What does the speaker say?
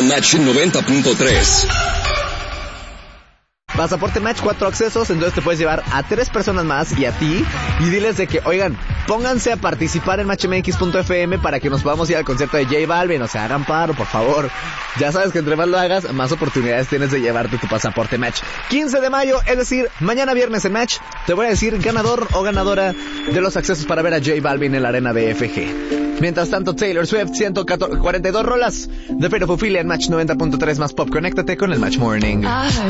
a Match 90.3. Pasaporte Match, 4 accesos, entonces te puedes llevar a 3 personas más y a ti, y diles de que, oigan, pónganse a participar en matchmx.fm para que nos podamos ir al concierto de J Balvin, o sea, hagan paro, por favor. Ya sabes que entre más lo hagas, más oportunidades tienes de llevarte tu pasaporte Match. 15 de mayo, es decir, mañana viernes en Match, te voy a decir ganador o ganadora de los accesos para ver a J Balvin en la arena BFG. Mientras tanto, Taylor Swift, 142 rolas de Fate of Ophelia en Match 90.3 más pop. Conéctate con el Match Morning.